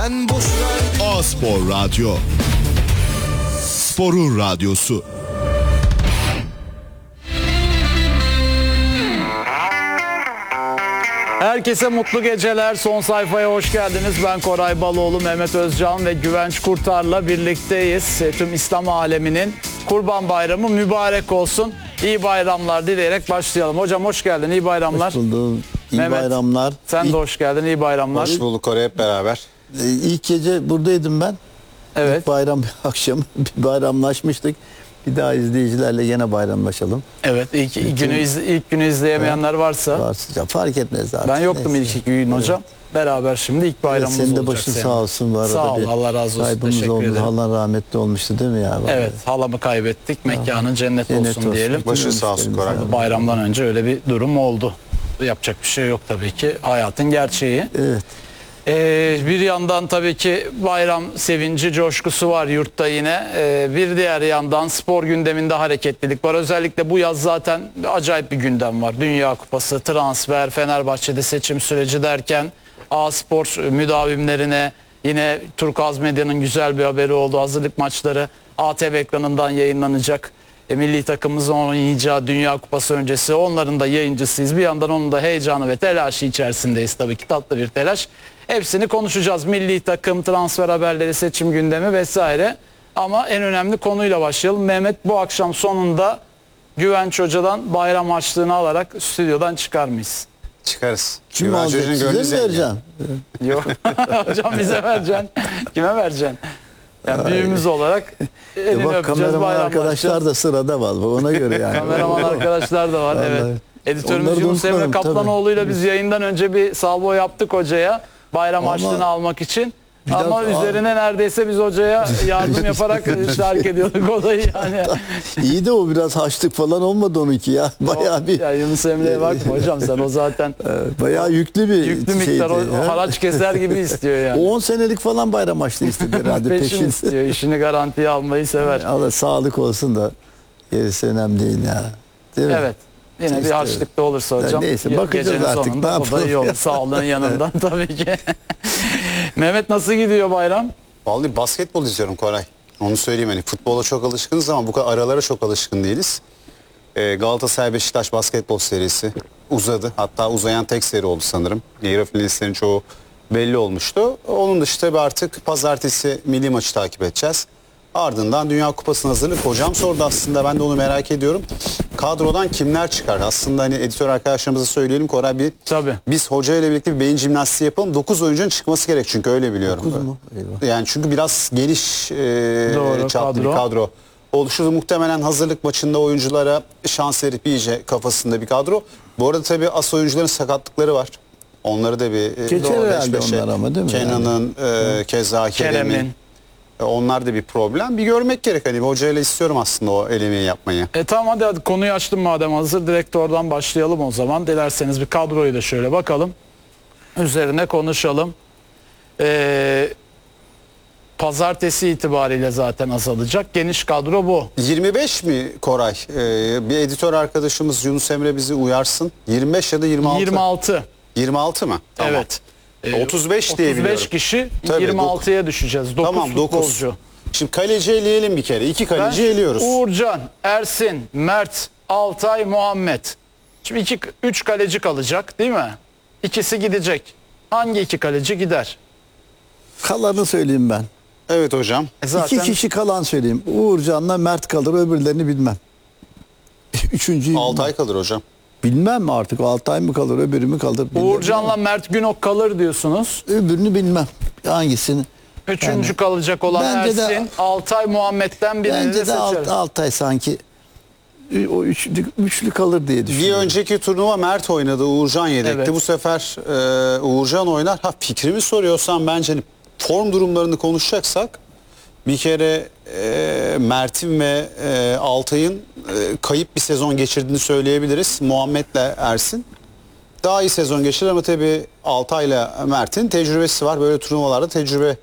A-Spor Radyo. Sporun radyosu. Herkese mutlu geceler. Son sayfaya hoş geldiniz. Ben Koray Baloğlu, Mehmet Özcan ve Güvenç Kurtar'la birlikteyiz. Tüm İslam aleminin Kurban Bayramı mübarek olsun. İyi bayramlar dileyerek başlayalım. Hocam hoş geldin. İyi bayramlar. Hoş bulduk. İyi Mehmet, bayramlar. sen de hoş geldin. İyi bayramlar. Hoş bulduk Koray, hep beraber. İlk gece buradaydım ben. Evet. İlk bayram akşamı bir bayramlaşmıştık. Bir daha izleyicilerle yine bayramlaşalım. Evet. İlk günü izleyemeyenler varsa. Varsa fark etmez zaten. Ben yoktum Neyse. ilk gün hocam. Beraber şimdi ilk bayramımız Senin de olacak. başın senin. sağ olsun. Bu arada Sağ ol. bir Allah razı olsun. kaybımız Teşekkür oldu. ederim. Allah rahmetli olmuştu değil mi ya? Evet. Halamı kaybettik. Mekanın cennet olsun diyelim. Başın sağ olsun Koray. Bayramdan önce öyle bir durum oldu. Yapacak bir şey yok tabii ki. Hayatın gerçeği. Evet. Bir yandan tabii ki bayram sevinci, coşkusu var yurtta yine. Bir diğer yandan spor gündeminde hareketlilik var. Özellikle bu yaz zaten acayip bir gündem var. Dünya Kupası, transfer, Fenerbahçe'de seçim süreci derken A-Spor müdavimlerine yine Turkuaz Medya'nın güzel bir haberi oldu. Hazırlık maçları ATV ekranından yayınlanacak. Milli takımımızın oynayacağı Dünya Kupası öncesi onların da yayıncısıyız. Bir yandan onun da heyecanı ve telaşı içerisindeyiz tabii ki, tatlı bir telaş. Hepsini konuşacağız. Milli takım, transfer haberleri, seçim gündemi vesaire. Ama en önemli konuyla başlayalım. Mehmet, bu akşam sonunda Güvenç Hoca'dan bayram harçlığını alarak stüdyodan çıkar mıyız? Çıkarız. Kim Güvenç alacak? Hoca'nın Size gönlü mi zengin. vereceksin? Yok. Hocam bize vereceksin. Kime vereceksin? Yani büyüğümüz olarak elini Bak öpeceğiz, kameraman bayram arkadaşlar da sırada var. Ona göre yani. Kameraman arkadaşlar da var. Vallahi. Evet. Editörümüz Onları da Yunus Emre unutmayalım, Kaplanoğlu'yla biz yayından önce bir salvo yaptık hocaya. Bayram Ama harçlığını almak için. bir Ama dakika, üzerine neredeyse biz hocaya yardım yaparak şark ediyorduk odayı yani. İyi de o biraz haçlık falan olmadı onunki ya. Bayağı bir Ya Yunus Emre'ye bakma hocam, sen o zaten bayağı yüklü bir yüklü miktar şeydi. o haraç keser gibi istiyor yani. 10 senelik falan bayram açtı istedi herhalde Peşin peşin. istiyor, işini garantiye almayı sever. Allah sağlık olsun da gerisi önemli değil ya. Değil mi? Evet. Yine bir İşte harçlık da olursa hocam. neyse, bakacağız gecenin artık, sonunda ne o da yapalım iyi olur. ya. Sağlığın yanından tabii ki. Mehmet, nasıl gidiyor bayram? Vallahi basketbol izliyorum Koray. Onu söyleyeyim, hani futbola çok alışkınız ama bu kadar aralara çok alışkın değiliz. Galatasaray Beşiktaş basketbol serisi uzadı. Hatta uzayan tek seri oldu sanırım. Yarı finalistlerin çoğu belli olmuştu. Onun dışında tabii artık pazartesi milli maçı takip edeceğiz. Ardından Dünya Kupası'na hazırlık. Hocam sordu, aslında ben de onu merak ediyorum. Kadrodan kimler çıkar? Aslında hani editör arkadaşlarımıza söyleyelim Koray, Tabii. biz hoca ile birlikte bir beyin jimnastiği yapalım. 9 oyuncunun çıkması gerek çünkü öyle biliyorum. 9 mu? Eyvah. Yani çünkü biraz geniş Doğru, çaplı bir kadro oluşturdu. Muhtemelen hazırlık maçında oyunculara şans verip iyice kafasında bir kadro. Bu arada tabii as oyuncuların sakatlıkları var. Onları da bir Geçer beş herhalde beşe. onlar ama değil mi? Kenan'ın, keza Kerem'in. Onlar da bir problem. Bir görmek gerek. Hani hocayla istiyorum aslında o elemeyi yapmayı. Tamam, hadi konuyu açtım madem hazır. Direkt oradan başlayalım o zaman. Dilerseniz bir kadroyu da şöyle bakalım. Üzerine konuşalım. Pazartesi itibariyle zaten azalacak. Geniş kadro bu. 25 mi Koray? Bir editör arkadaşımız Yunus Emre bizi uyarsın. 25 ya da 26. 26. 26 mı? Tamam. Evet. 35 diye biliyorum. 35 kişi, Tabii, 26'ya düşeceğiz. 9 Tamam, dokuz. futbolcu. Şimdi kaleci eleyelim bir kere. 2 kaleci eliyoruz. Uğurcan, Ersin, Mert, Altay, Muhammed. Şimdi 3 kaleci kalacak değil mi? İkisi gidecek. Hangi 2 kaleci gider? Kalanı söyleyeyim ben. Evet hocam. Zaten 2 kişi kalan söyleyeyim. Uğurcan'la Mert kalır, öbürlerini bilmem. Üçüncüyü 6 ay kalır hocam. bilmem mi artık, 6 ay mı kalır, öbürü mü kalır? bilmem. Uğurcan'la Mert Günok kalır diyorsunuz. Öbürünü bilmem. Hangisini? Üçüncü Yani kalacak olan bence de- Ersin, Altay, Muhammed'den birini Bence de seçeriz. Altay sanki o üçlü kalır diye Bir düşünüyorum. önceki turnuva Mert oynadı. Uğurcan yedekti. Evet. Bu sefer Uğurcan oynar. Fikrimi soruyorsan bence hani form durumlarını konuşacaksak bir kere Mert'in ve Altay'ın kayıp bir sezon geçirdiğini söyleyebiliriz. Muhammed'le Ersin daha iyi sezon geçirir ama tabii Altay'la Mert'in tecrübesi var. Böyle turnuvalarda tecrübe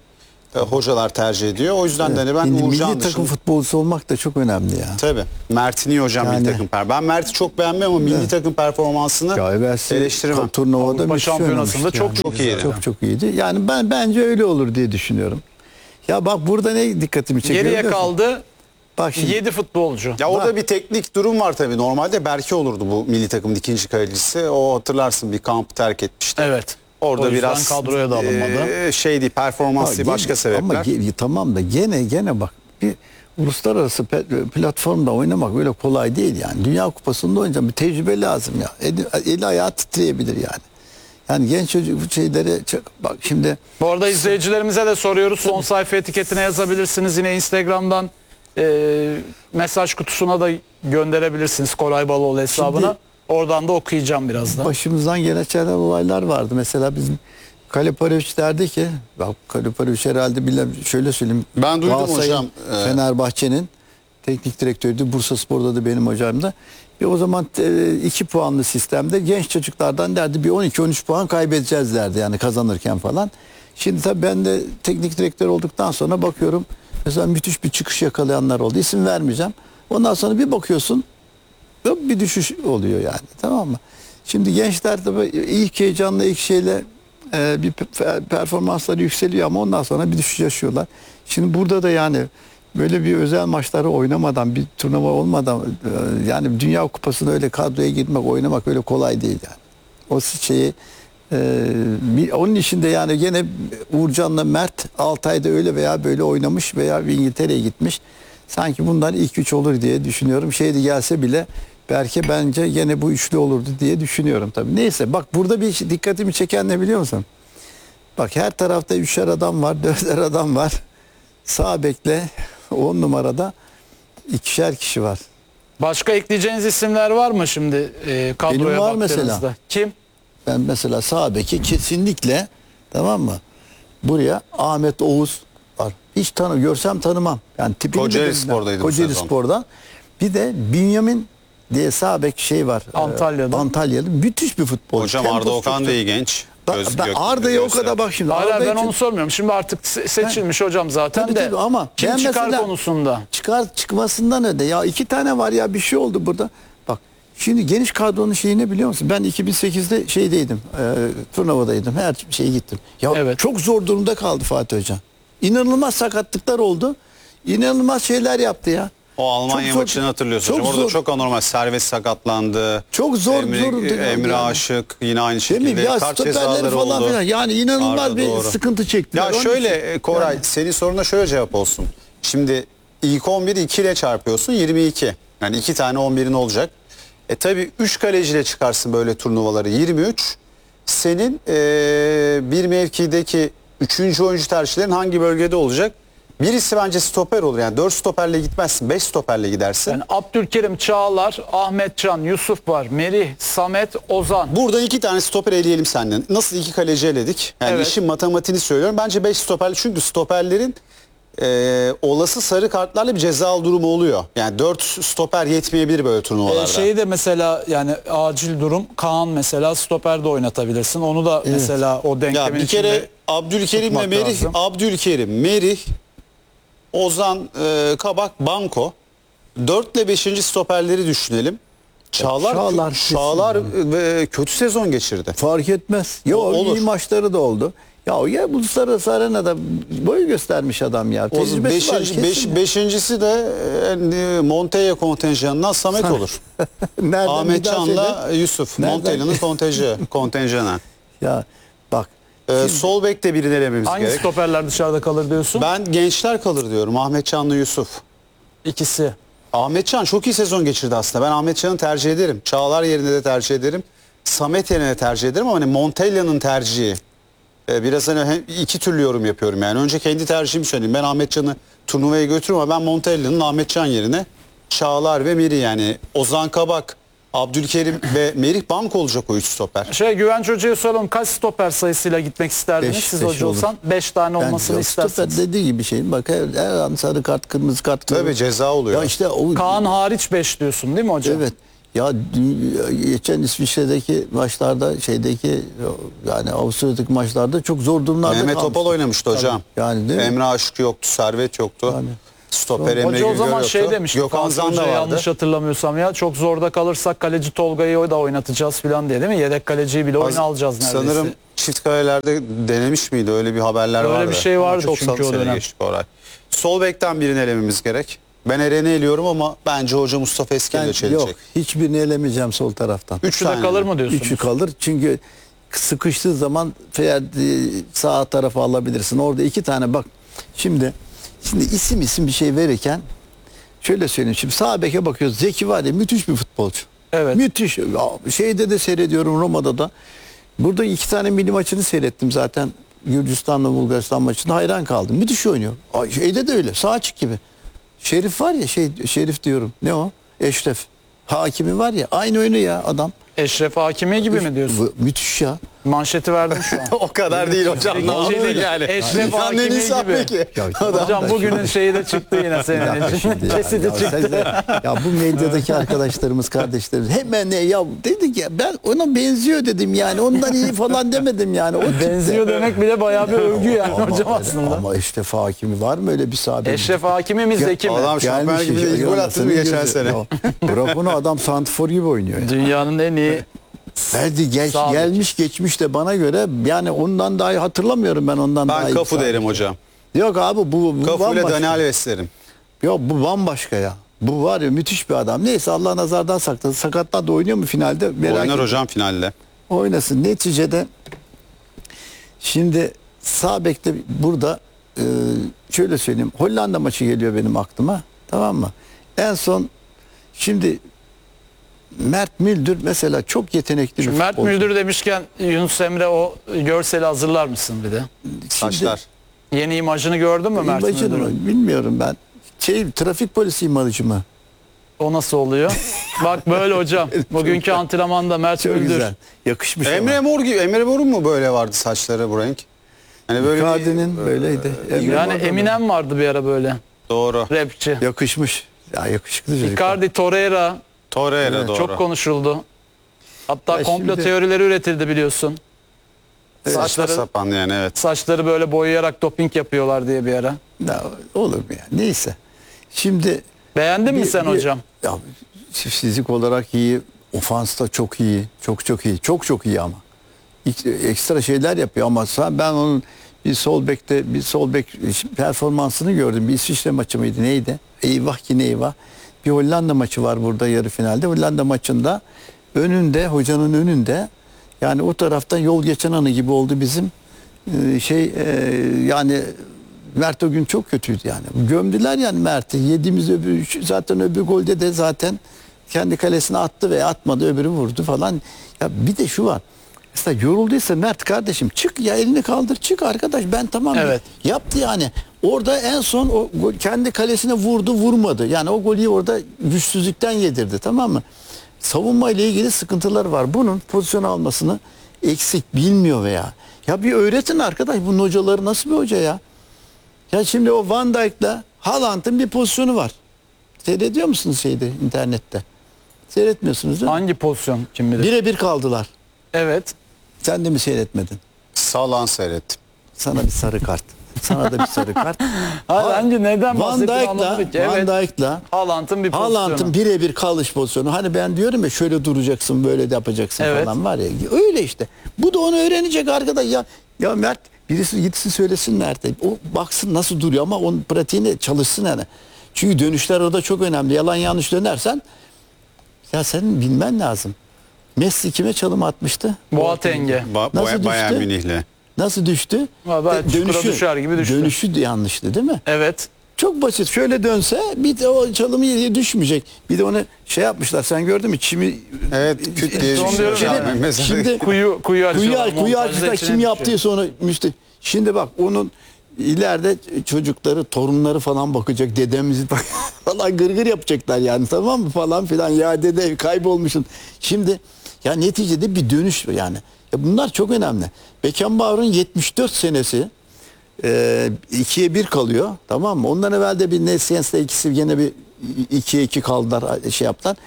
hocalar tercih ediyor. O yüzden de hani ben Şimdi Uğurcan milli takım dışında... futbolcusu olmak da çok önemli ya. Tabii. Mert'in iyi hocam Yani- milli takım Ben Mert'i çok beğenmiyorum ama milli takım performansını Ya evvelsi eleştiremem. turnuvada Avrupa müthiş Şampiyonası'nda oynamıştı çok çok iyiydi. Çok iyiydi. Yani bence öyle olur diye düşünüyorum. Ya bak burada ne dikkatimi çekiyor? Geriye biliyor musun? kaldı Bak şimdi 7 futbolcu. Ya orada bir teknik durum var tabii. Normalde Berke olurdu bu milli takımın ikinci kalecisi. O hatırlarsın bir kampı terk etmişti. Evet. Orada O yüzden biraz kadroya da alınmadı. Şeydi, performans değil, gene- başka sebepler. Ama tamam da gene bak bir uluslararası platformda oynamak öyle kolay değil yani. Dünya Kupası'nda oynayacak bir tecrübe lazım ya. Eli ayağı titreyebilir yani. Yani genç çocuk şeyleri bak şimdi Bu arada izleyicilerimize de soruyoruz. Son sayfa etiketine yazabilirsiniz. Yine Instagram'dan mesaj kutusuna da gönderebilirsiniz Koray Baloğlu hesabına. Şimdi- Oradan da okuyacağım birazdan. başımızdan geçen olaylar vardı. Mesela bizim Kalepareviç derdi ki bak Kalepareviç herhalde şöyle söyleyeyim. Ben duydum Galatasaray'ın, hocam. Fenerbahçe'nin teknik direktörüydü. Bursaspor'da da benim hocamdı. Ve o zaman 2 puanlı sistemde genç çocuklardan derdi bir 12-13 puan kaybedeceğiz derdi yani kazanırken falan. Şimdi tabii ben de teknik direktör olduktan sonra bakıyorum mesela müthiş bir çıkış yakalayanlar oldu. İsim vermeyeceğim. Ondan sonra bir bakıyorsun bir düşüş oluyor yani, tamam mı? Şimdi gençler tabii ilk heyecanla ilk şeyle bir performansları yükseliyor ama ondan sonra bir düşüş yaşıyorlar. Şimdi burada da yani böyle bir özel maçları oynamadan, bir turnuva olmadan yani Dünya Kupası'na öyle kadroya girmek, oynamak öyle kolay değil yani. O şeyi onun içinde yani gene Uğurcan'la Mert 6 ayda öyle veya böyle oynamış veya İngiltere'ye gitmiş. Sanki bundan ilk 3 olur diye düşünüyorum. Şeydi gelse bile belki bence gene bu üçlü olurdu diye düşünüyorum tabii. Neyse bak burada bir dikkatimi çeken ne biliyor musun? Bak her tarafta 3'er adam var, 4'er adam var. Sağ bekle 10 numarada 2'şer kişi var. Başka ekleyeceğiniz isimler var mı şimdi kadroya Benim var baktığınızda? mesela. Kim? Ben mesela sağ beki kesinlikle, tamam mı? Buraya Ahmet Oğuz var. Hiç görsem tanımam. Yani tipini Kocaeli de bilmem. Spor'daydı bu Kocaeli sezon. Spor'dan. Bir de Bünyamin diye sağ bek şey var. Antalya'da. Antalya'da. Müthiş bir futbolcu. Hocam Arda Temposu Okan çok- da iyi genç. Ben Arda'ya o kadar bak şimdi. Hala Arda'yı ben onu çok- sormuyorum. Şimdi artık seçilmiş hocam zaten Tabii, de. tabii ama kim ben çıkar mesela- konusunda? çıkmasından öde. Ya 2 tane var ya, bir şey oldu burada. Bak şimdi geniş kadronun şeyi ne biliyor musun? Ben 2008'de şeydeydim. Turnuvadaydım. Her şeye gittim. Ya Evet. çok zor durumda kaldı Fatih Hoca. İnanılmaz sakatlıklar oldu. İnanılmaz şeyler yaptı ya. O Almanya Çok zor- maçını hatırlıyorsun çok hocam. Orada zor. çok anormal. Servet sakatlandı. Çok zor Emre, durumda kaldı Emre yani. Aşık yine aynı Değil mi? şekilde. Ya Kart stoperleri cezaları falan oldu. filan. Yani inanılmaz Arda, bir doğru. sıkıntı çektiler. Ya Onun şöyle için- Koray, Yani- senin soruna şöyle cevap olsun. Şimdi ilk 11'i 2 ile çarpıyorsun 22. Yani 2 tane 11'in olacak. Tabii 3 kaleciyle çıkarsın böyle turnuvaları 23. Senin bir mevkideki 3. oyuncu tercihlerin hangi bölgede olacak? Birisi bence stoper olur. Yani 4 stoperle gitmezsin. 5 stoperle gidersin. Yani Abdülkerim, Çağlar, Ahmetcan, Yusuf var. Merih, Samet, Ozan. Buradan 2 tane stoper eleyelim senden. Nasıl 2 kaleci eledik? Yani Evet. işin matematiğini söylüyorum. Bence 5 stoperli. Çünkü stoperlerin olası sarı kartlarla bir ceza durumu oluyor. Yani 4 stoper yetmeyebilir böyle turnuvalarda. Şeyi de mesela yani acil durum Kaan mesela stoperde oynatabilirsin. Onu da mesela o denklemin Ya bir kere içinde Abdülkerim'le tutmak Merih, lazım. Abdülkerim, Merih, Ozan, Kabak, Banko. 4 ile 5. stoperleri düşünelim. Çağlar kötü sezon geçirdi. Fark etmez. Ya Olur. iyi maçları da oldu. Ya uluslararası arenada boy göstermiş adam ya. O Tecrübesi var kesin. beşincisi de Montella kontenjanından Samet olur. Nereden Ahmet bir daha Can'la söyle. Yusuf. Nereden? Montella'nın kontenjanı. Ya bak. Sol bek de birini elememiz hangi gerek. stoperler dışarıda kalır diyorsun? Ben gençler kalır diyorum. Ahmet Can'la Yusuf. İkisi. Ahmetcan çok iyi sezon geçirdi aslında. Ben Ahmetcan'ı tercih ederim. Çağlar yerine de tercih ederim. Samet yerine de tercih ederim ama hani Montella'nın tercihi. Biraz hani iki türlü yorum yapıyorum yani. Önce kendi tercihimi söyleyeyim. Ben Ahmetcan'ı turnuvaya götürürüm ama ben Montella'nın Ahmetcan yerine Çağlar ve Merih yani Ozan Kabak, Abdülkerim ve Merih bank olacak o 3 stoper. Güvenç Hoca'ya soralım, kaç stoper sayısıyla gitmek isterdiniz? Beş, Siz beş hoca olur. olsan 5 tane Ben olmasını yok, istersiniz. stoper dediği gibi şeyin bak her an sarı kart, kırmızı kart. Tabii ceza oluyor. Ya işte o Kaan hariç 5 diyorsun değil mi hocam? evet. Ya geçen İsviçre'deki maçlarda yani Avusturya'daki maçlarda çok zor durumlarda Mehmet kalmıştı. Topal oynamıştı hocam. Yani değil mi? Emre Aşık yoktu, Servet yoktu. Yani. Stoper Emre Hoca o Güngör zaman yoktu. şey demişti. Gökhan Fatih Zan Hoca da vardı. yanlış hatırlamıyorsam ya çok zorda kalırsak kaleci Tolga'yı da oynatacağız falan diye değil mi? Yedek kaleciyi bile oyuna alacağız neredeyse. Sanırım çift kalelerde denemiş miydi? Öyle bir haberler Öyle vardı. bir şey Ama vardı çok çünkü o sene dönem. geçti Koray. Sol bekten birini elememiz gerek. Ben Eren'i eliyorum ama bence hoca Mustafa Eskil ile Yok, çelecek. hiçbirini elemeyeceğim sol taraftan. Üçü de kalır mı diyorsunuz? Üçü kalır çünkü sıkıştığı zaman Ferdi sağ tarafa alabilirsin. Orada iki tane bak. Şimdi isim bir şey verirken şöyle söyleyeyim. Şimdi sağ beke bakıyoruz. Zeki var ya müthiş bir futbolcu. Evet. Müthiş. Ya, şeyde de seyrediyorum Roma'da da. Burada iki tane milli maçını seyrettim zaten. Gürcistan'la Bulgaristan maçında hayran kaldım. Müthiş oynuyor. Şeyde de öyle. Sağ açık gibi. Şerif var ya Şerif diyorum. Ne o? Eşref. Hakimi var ya aynı oyunu ya adam. Eşref Hakimi gibi mi diyorsun? Müthiş ya. Manşeti verdim şu an. O kadar değil hocam. Ne Peki, yapayım şey, yani? Eşref Dünyanın en Hakimi iyisi gibi. peki. Hocam bugünün şeyi de çıktı yine senin için. Kesiti çıktı. Ya bu medyadaki arkadaşlarımız, kardeşlerimiz hemen ya dedik ya ben ona benziyor dedim yani ondan iyi falan demedim yani. O tipte. Benziyor demek bile bayağı bir övgü yani Ama- hocam aslında. Ama Eşref Hakimi var mı öyle bir sahabe? Eşref Hakimi mi Zeki mi? Adam şampiyon gibi de ilk gol attı mı geçen sene? Bırak onu adam santrfor gibi oynuyor. Yani. Dünyanın en iyi Ferdi Sağ gelmiş geçmiş de bana göre yani ondan daha iyi hatırlamıyorum ben ondan daha Ben iyi. Kafu bir derim sahabe. hocam. Yok abi bu Kafu ile bambaşka. Dani Alves derim. Yok bu bambaşka ya. Bu var ya müthiş bir adam. Neyse Allah nazardan saklasın. Sakatlar da oynuyor mu finalde? Merak Oynar ediyorum. hocam finalde. Oynasın. Neticede şimdi sağ bekte burada şöyle söyleyeyim. Hollanda maçı geliyor benim aklıma. Tamam mı? En son şimdi Mert Müldür mesela çok yetenekli bir Mert futbolcu. Müldür demişken Yunus Emre o görseli hazırlar mısın bir de? Şimdi Saçlar. Yeni imajını gördün mü Mert imajını Müldür'ün? bilmiyorum ben. Trafik polisi imajı mı? O nasıl oluyor? Bak böyle hocam. Bugünkü antrenmanda Mert Çok Müldür. güzel. Yakışmış Emre ama. Mor gibi. Emre Mor'un mu böyle vardı saçları bu renk? Hani böyle Icardi'nin böyleydi. Emre Yani Mor'da Eminem vardı bir ara böyle. doğru. Rapçi. yakışmış. Ya yakışıklı çocuk. Icardi, Torreira Torreira doğru. çok konuşuldu. Hatta Ya komplo şimdi- teorileri üretildi biliyorsun. Saçma Saçları, sapan yani evet. saçları böyle boyayarak doping yapıyorlar diye bir ara. Ya, olur mu ya? Neyse. Şimdi Beğendin mi sen hocam? Ya fizik olarak iyi, ofansta çok iyi, çok iyi, çok iyi ama. Ekstra şeyler yapıyor ama ben onun bir sol bek performansını gördüm. Bir İsviçre maçı mıydı neydi? Eyvah ki ne eyvah. Bir Hollanda maçı var burada yarı finalde. Hollanda maçında hocanın önünde yani o taraftan yol geçen anı gibi oldu bizim yani Mert o gün çok kötüydü yani. Gömdüler yani Mert'i. Yediğimiz öbür golde de zaten kendi kalesine attı ve atmadı öbürü vurdu falan. Ya bir de şu var. Mesela yorulduysa Mert kardeşim çık ya elini kaldır çık arkadaş ben tamam Evet. yaptı yani. Orada en son o kendi kalesine vurmadı. Yani o golü orada güçsüzlükten yedirdi tamam mı? Savunma ile ilgili sıkıntılar var. Bunun pozisyon almasını eksik bilmiyor veya. Ya bir öğretin arkadaş bunun hocaları nasıl bir hoca ya? Ya şimdi o Van Dijk'la Haaland'ın bir pozisyonu var. Seyrediyor musunuz internette? Seyretmiyorsunuz değil mi? Hangi pozisyon kim bilir? Birebir kaldılar. Evet. Sen de mi seyretmedin? Sağlan seyrettim. Sana bir sarı kart. Sana da bir sarı kart. Hayır, bence neden Van bahsettiğini anlamadık. Dijk'la Evet. Haaland'ın bir pozisyonu. Haaland'ın birebir kalış pozisyonu. Hani ben diyorum ya şöyle duracaksın böyle de yapacaksın Evet. falan var ya. Öyle işte. Bu da onu öğrenecek arkadaş ya. Ya Mert birisi gitsin söylesin Mert'e. O baksın nasıl duruyor ama onun pratiğine çalışsın yani. Çünkü dönüşler orada çok önemli. Yalan yanlış dönersen ya senin bilmen lazım. Messi kime çalım atmıştı? Boateng'e. Nasıl Bayern düştü? Münih'le. Nasıl düştü? Vallahi çukura düşer gibi düştü. Dönüşü de yanlıştı değil mi? Evet. Çok basit. Şöyle dönse bir de o çalımı yediği düşmeyecek. Bir de onu şey yapmışlar. Sen gördün mü? Çimi Evet küt diye Son düşüyor. diyorum ya. Yani mesela- Şimdi Kuyu açıyorlar. kuyu montajda açtılar. içine Kim düşüyor. yaptıysa onu Şimdi bak onun ileride çocukları, torunları falan bakacak. Dedemizi falan gırgır yapacaklar yani tamam mı falan filan. Ya dede kaybolmuşsun. Şimdi ya neticede bir dönüş yani. Ya bunlar çok önemli. Beckenbauer'ın 74 senesi 2'ye 1 kalıyor tamam mı? Ondan evvel de bir Nescience'de ikisi gene bir 2'ye 2 kaldılar şey yaptılar.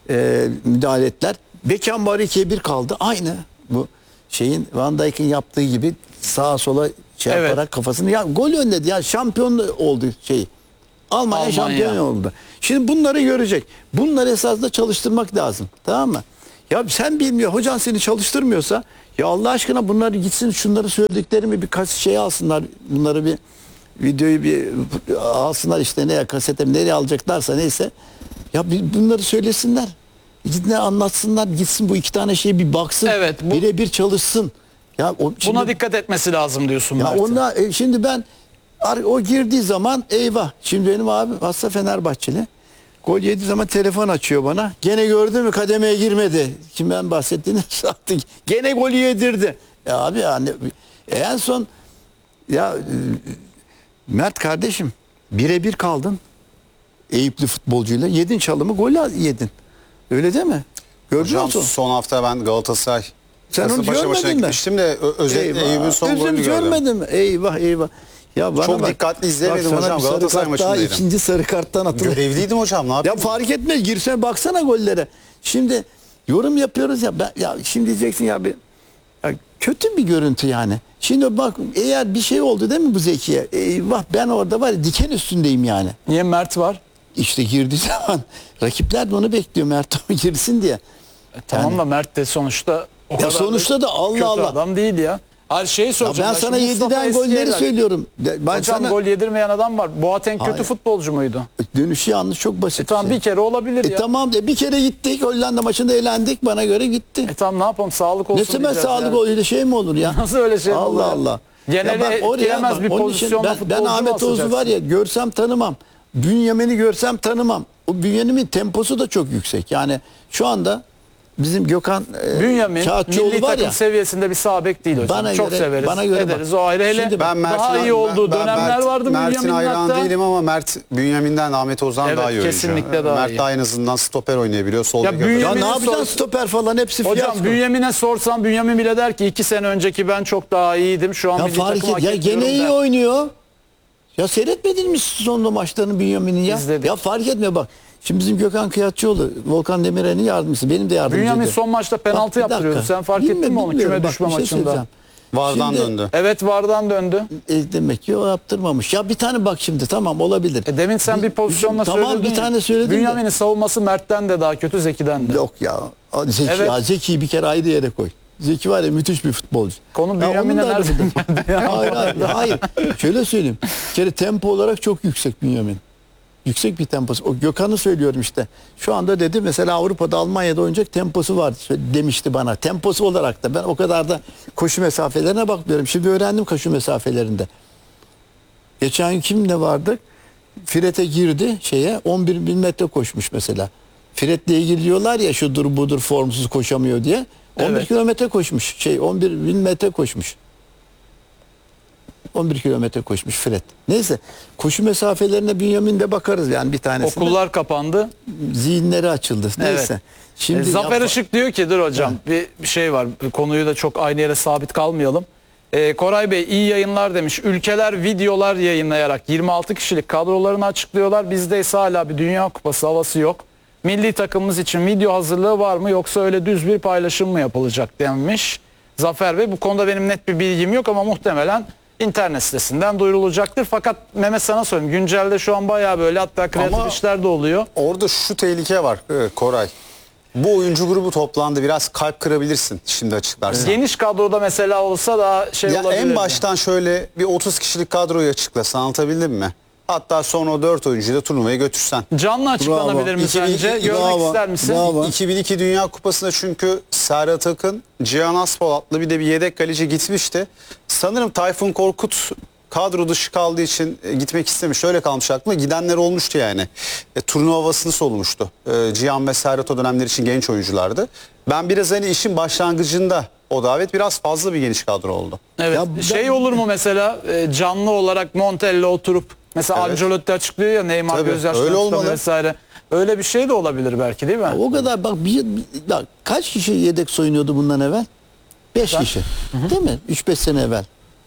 müdahale ettiler. Beckenbauer 2'ye 1 kaldı. Aynı bu şeyin Van Dijk'in yaptığı gibi sağa sola Evet. yaparak kafasını gol önledi. Ya şampiyon oldu şey. Almanya şampiyon oldu. Şimdi bunları görecek. Bunları esasında çalıştırmak lazım. Tamam mı? Ya sen bilmiyor. Hocan seni çalıştırmıyorsa ya Allah aşkına bunları gitsin şunları söylediklerimi birkaç şey alsınlar. Bunları bir videoyu bir alsınlar işte neye kasete nereye alacaklarsa neyse. Ya bunları söylesinler. Gitsin anlatsınlar. Gitsin bu 2 tane şeyi bir baksın. Evet, bu- Birebir çalışsın. Ya şimdi, Buna dikkat etmesi lazım diyorsun ya Mert'in. onda şimdi ben o girdiği zaman eyvah. Şimdi benim abim hasta Fenerbahçeli. Gol yediği zaman telefon açıyor bana. Gene gördün mü kademeye girmedi. Kimden bahsettiğini sattık. Gene golü yedirdi. Ya abi yani en son ya Mert kardeşim birebir kaldın. Eyüplü futbolcuyla. Yedin çalımı golü yedin. Öyle değil mi? Gördün mü? Hocam son hafta ben Galatasaray Sen onu Kasımpaşa maçına görmedin mi? gitmiştim de özellikle Eyüp'ün son golünü gördüm. Görmedim. Eyvah eyvah. Ya bana Çok bak, dikkatli izleyemedim sana hocam, bir sarı Galatasaray kart daha, maçındaydım. ikinci sarı karttan atılır. Görevliydim hocam, ne Ya yapayım? fark etmez. Girsene baksana gollere. Şimdi yorum yapıyoruz ya. Ya şimdi diyeceksin ya kötü bir görüntü yani. Şimdi bak eğer bir şey oldu değil mi bu Zeki'ye? Eyvah ben orada var ya diken üstündeyim yani. Niye Mert var? İşte girdiği zaman rakipler de onu bekliyor Mert girsin diye. Tamam Yani- da Mert de sonuçta o kadar sonuçta da Allah kötü Allah. adam değil ya. Her şeyi Ya soracağım. ben sana şimdi Mustafa 7'den golleri Eskişehir'den- söylüyorum. Ben Hocam sana gol yedirmeyen adam var. Boateng kötü Hayır. futbolcu muydu? dönüşü yanlış çok basit. Tamam bir kere olabilir ya. Tamam de bir kere gittik Hollanda maçında eğlendik bana göre gitti. Tamam ne yapalım sağlık olsun Ne demek diyeceğiz sağlık yani. öyle şey mi olur ya? Nasıl öyle şey olur Allah ya? Allah. Geneli Ya bak oraya etkilemez bak, bir onun için pozisyonda ben futbolcu mu Ahmet Oğuz'u asacaksın? var ya görsem tanımam. Bünyamin'i görsem tanımam. O Bünyamin'in temposu da çok yüksek. Yani şu anda bizim Gökhan Bünyamin Kağıtçıoğlu milli var takım ya. seviyesinde bir sağ bek değil hocam. Bana Çok göre- severiz. bana göre ederiz bak. o ayrı. Hele Şimdi Ben Mert'in daha iyi olduğu dönemler vardı Mert'in Bünyamin'in hayran hatta. değilim ama Mert Bünyamin'den Ahmet Ozan Evet, daha iyi oyuncu. kesinlikle daha Mert iyi. daha en azından stoper oynayabiliyor. Sol Ya bek Ya Bünyamin'in ne yapacaksın sor- stoper falan hepsi Hocam fiyasko. Bünyamin'e sorsam Bünyamin bile der ki 2 sene önceki ben çok daha iyiydim. Şu an Ya milli fark takım et hak ya etmiyorum gene iyi der. oynuyor. Ya seyretmedin mi sonunda maçlarını Bünyamin'in ya? İzledik. Ya fark etmiyor bak. Şimdi bizim Gökhan Kıyatçıoğlu, Volkan Demirel'in yardımcısı. Benim de yardımcıydı. Bünyamin son maçta penaltı Bak, bir yaptırıyordu. dakika. Sen fark ettin mi onu Bilmiyorum. küme Bak, düşme bir şey maçında? söyleyeceğim. Vardan Şimdi- döndü. Evet vardan döndü. Demek ki o yaptırmamış. Ya bir tane bak şimdi tamam olabilir. Demin sen bir pozisyonla Tamam, söyledin. bir tane söyledim de. Bünyamin'in savunması Mert'ten de daha kötü, Zeki'den de. Yok ya. Zeki, Evet. ya Zeki'yi bir kere ayrı yere koy. Zeki var ya müthiş bir futbolcu. Konu Ya Bünyamin'e onun da nereden öyle geldi ya? hayır. Şöyle söyleyeyim. Bir kere tempo olarak çok yüksek Bünyamin. Yüksek bir temposu. O Gökhan'ı söylüyorum işte. Şu anda dedi mesela Avrupa'da Almanya'da oynayacak temposu var demişti bana. Temposu olarak da ben o kadar da koşu mesafelerine bakmıyorum. Şimdi öğrendim koşu mesafelerinde. Geçen gün kimle vardı? Fred'e girdi 11 bin metre koşmuş mesela. Fred'le ilgili diyorlar ya şudur budur formsuz koşamıyor diye. 11 Evet. kilometre koşmuş. 11 bin metre koşmuş. 11 kilometre koşmuş Fred. Neyse koşu mesafelerine Bünyamin'de bakarız yani bir tanesinde. Okullar kapandı. Zihinleri açıldı. Neyse. Evet. Şimdi Zafer Işık diyor ki dur hocam bir şey var. Konuyu da çok aynı yere sabit kalmayalım. Koray Bey iyi yayınlar demiş. Ülkeler videolar yayınlayarak 26 kişilik kadrolarını açıklıyorlar. Bizde ise hala bir Dünya Kupası havası yok. Milli takımımız için video hazırlığı var mı yoksa öyle düz bir paylaşım mı yapılacak demiş Zafer Bey. Bu konuda benim net bir bilgim yok ama muhtemelen internet sitesinden duyurulacaktır. Fakat Mehmet sana söyleyeyim güncelde şu an bayağı böyle hatta kreatif Ama- işler de oluyor. Orada şu tehlike var Koray. Bu oyuncu grubu toplandı, biraz kalp kırabilirsin şimdi açıklarsan. Geniş kadroda mesela olsa da şey Ya olabilir. en baştan şöyle bir 30 kişilik kadroyu açıklasan, anlatabildim mi? Hatta sonra o 4 oyuncuyu da turnuvaya götürsen. Canlı açıklanabilir mi İki- sence? iki- Görmek bravo, ister misin? bravo. 2002 Dünya Kupası'nda çünkü Serhat Akın, Cihan Aspolatlı bir de bir yedek kaleci gitmişti. Sanırım Tayfun Korkut kadro dışı kaldığı için gitmek istemiş. Öyle kalmış aklımda. Gidenler olmuştu yani. Turnuva havasını solumuştu. Cihan ve Serhat o dönemler için genç oyunculardı. Ben biraz hani işin başlangıcında o davet biraz fazla bir geniş kadro oldu. Evet. Ya Şey olur mu mesela canlı olarak Montella oturup mesela Evet. Ancelotti açıklıyor ya Neymar Tabii, gözyaşlarını öyle tutamıyor olmalı. vesaire. Öyle bir şey de olabilir belki değil mi? O kadar bak bak, kaç kişi yedek soyunuyordu bundan evvel? 5 kişi. Değil mi? 3-5 sene evvel.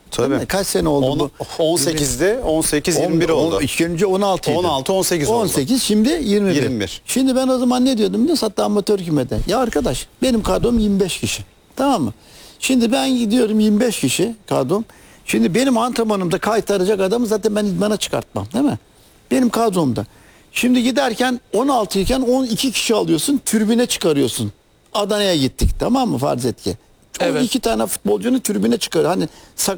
Tabii. Değil mi? Kaç sene oldu bu? 18'de 18-21 oldu. İlk önce 16 idi. 16-18 oldu. 18 şimdi 21. 21. Şimdi ben o zaman ne diyordum biliyor musun? Hatta amatör kümede. Ya arkadaş benim kadrom 25 kişi. Tamam mı? Şimdi ben gidiyorum 25 kişi kadrom. Şimdi benim antrenmanımda kaytaracak adamı zaten ben idmana çıkartmam değil mi? Benim kadromda. Şimdi giderken 16 iken 12 kişi alıyorsun, tribüne çıkarıyorsun. Adana'ya gittik tamam mı farz et ki. Evet. 12 tane futbolcunun tribüne çıkarıyor. Hani